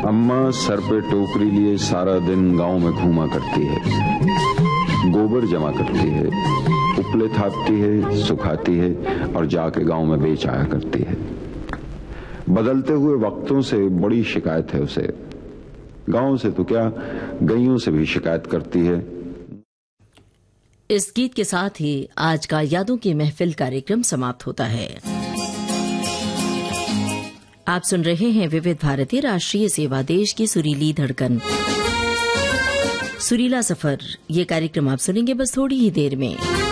अम्मा सर पे टोकरी लिए सारा दिन गांव में घूमा करती है, गोबर जमा करती है, उपले थापती है, सुखाती है और जाके गांव में बेच आया करती है। बदलते हुए वक्तों से बड़ी शिकायत है उसे। गांव से तो क्या, गैयों से भी शिकायत करती है। इस गीत के साथ ही आज का यादों की महफिल कार्यक्रम समाप्त होता है। आप सुन रहे हैं विविध भारती राष्ट्रीय सेवा, देश की सुरीली धड़कन, सुरीला सफर। ये कार्यक्रम आप सुनेंगे बस थोड़ी ही देर में।